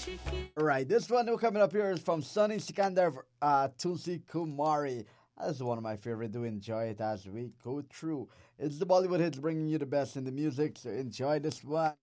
Right, this one who coming up here is from Sunny Sikandar Tulsi Kumari. This is one of my favorite. Do enjoy it as we go through. It's the Bollywood hits bringing you the best in the music, so enjoy this one.